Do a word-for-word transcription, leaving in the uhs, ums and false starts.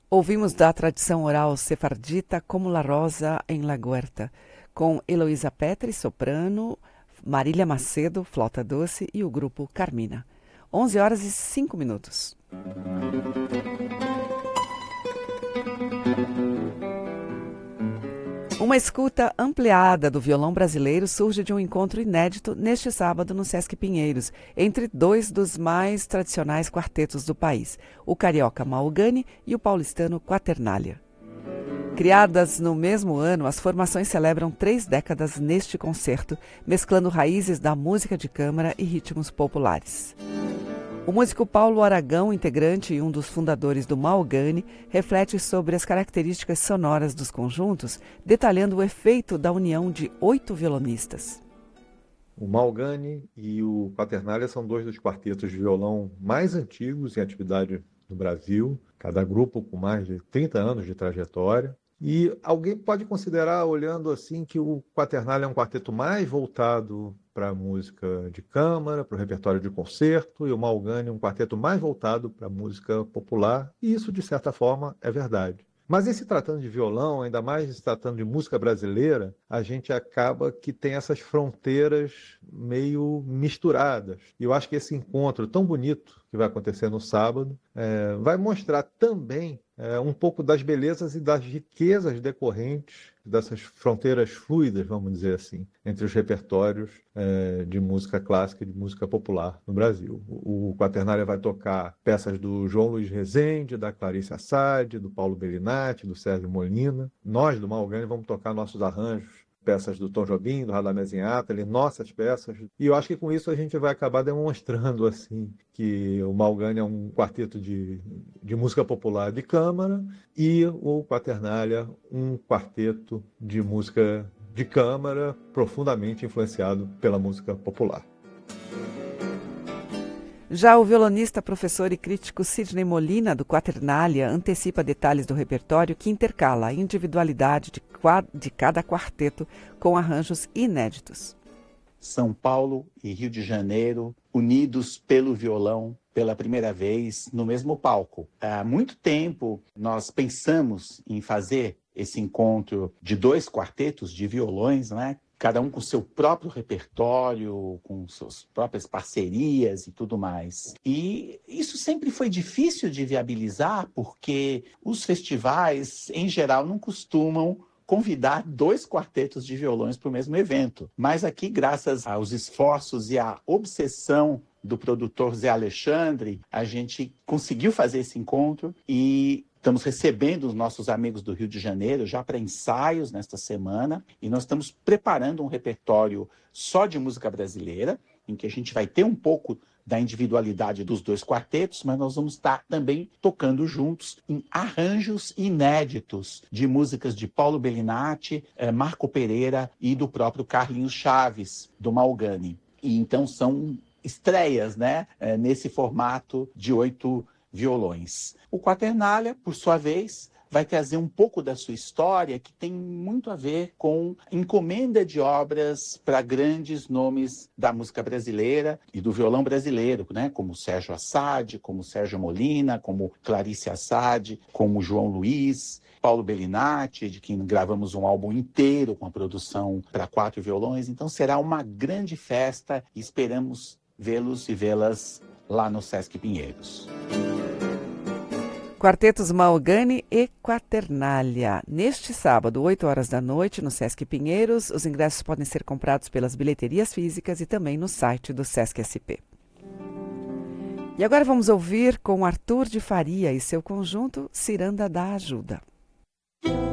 Ouvimos da tradição oral sefardita Como la Rosa em la Huerta, com Heloísa Petri, soprano, Marília Macedo, flauta doce e o grupo Carmina. onze horas e cinco minutos. Uma escuta ampliada do violão brasileiro surge de um encontro inédito neste sábado no Sesc Pinheiros, entre dois dos mais tradicionais quartetos do país, o carioca Maugani e o paulistano Quaternália. Criadas no mesmo ano, as formações celebram três décadas neste concerto, mesclando raízes da música de câmara e ritmos populares. O músico Paulo Aragão, integrante e um dos fundadores do Maugani, reflete sobre as características sonoras dos conjuntos, detalhando o efeito da união de oito violonistas. O Maugani e o Quaternália são dois dos quartetos de violão mais antigos em atividade no Brasil, cada grupo com mais de trinta anos de trajetória. E alguém pode considerar, olhando assim, que o Quaternália é um quarteto mais voltado para a música de câmara, para o repertório de concerto, e o Maugani um quarteto mais voltado para a música popular, e isso, de certa forma, é verdade. Mas em se tratando de violão, ainda mais se tratando de música brasileira, a gente acaba que tem essas fronteiras meio misturadas. E eu acho que esse encontro tão bonito que vai acontecer no sábado é, vai mostrar também é, um pouco das belezas e das riquezas decorrentes dessas fronteiras fluidas, vamos dizer assim, entre os repertórios é, de música clássica e de música popular no Brasil. O, o Quaternália vai tocar peças do João Luiz Rezende, da Clarice Assad, do Paulo Bellinati, do Sérgio Molina. Nós, do Maugani, vamos tocar nossos arranjos, peças do Tom Jobim, do Radamés Inátali, nossas peças. E eu acho que com isso a gente vai acabar demonstrando assim que o Maugani é um quarteto de, de música popular de câmara e o Quaternália um quarteto de música de câmara profundamente influenciado pela música popular. Já o violonista, professor e crítico Sidney Molina, do Quaternália, antecipa detalhes do repertório que intercala a individualidade de, de cada quarteto com arranjos inéditos. São Paulo e Rio de Janeiro, unidos pelo violão pela primeira vez no mesmo palco. Há muito tempo nós pensamos em fazer esse encontro de dois quartetos de violões, não é? Cada um com seu próprio repertório, com suas próprias parcerias e tudo mais. E isso sempre foi difícil de viabilizar, porque os festivais, em geral, não costumam convidar dois quartetos de violões para o mesmo evento. Mas aqui, graças aos esforços e à obsessão do produtor Zé Alexandre, a gente conseguiu fazer esse encontro e estamos recebendo os nossos amigos do Rio de Janeiro já para ensaios nesta semana e nós estamos preparando um repertório só de música brasileira, em que a gente vai ter um pouco da individualidade dos dois quartetos, mas nós vamos estar também tocando juntos em arranjos inéditos de músicas de Paulo Bellinati, Marco Pereira e do próprio Carlinhos Chaves, do Maugani. E então são estreias, né, nesse formato de oito violões. O Quaternália, por sua vez, vai trazer um pouco da sua história que tem muito a ver com encomenda de obras para grandes nomes da música brasileira e do violão brasileiro, né? Como Sérgio Assad, como Sérgio Molina, como Clarice Assad, como João Luiz, Paulo Bellinati, de quem gravamos um álbum inteiro com a produção para quatro violões. Então será uma grande festa e esperamos vê-los e vê-las lá no Sesc Pinheiros. Quartetos Maugani e Quaternália. Neste sábado, oito horas da noite, no Sesc Pinheiros, os ingressos podem ser comprados pelas bilheterias físicas e também no site do Sesc S P. E agora vamos ouvir com Arthur de Faria e seu conjunto Ciranda da Ajuda.